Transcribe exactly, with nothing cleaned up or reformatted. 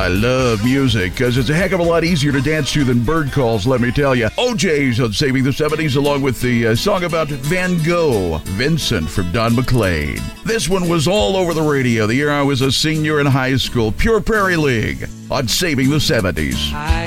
I love music because it's a heck of a lot easier to dance to than bird calls, let me tell you. O J's on Saving the seventies, along with the uh, song about Van Gogh, Vincent from Don McLean. This one was all over the radio the year I was a senior in high school. Pure Prairie League on Saving the seventies.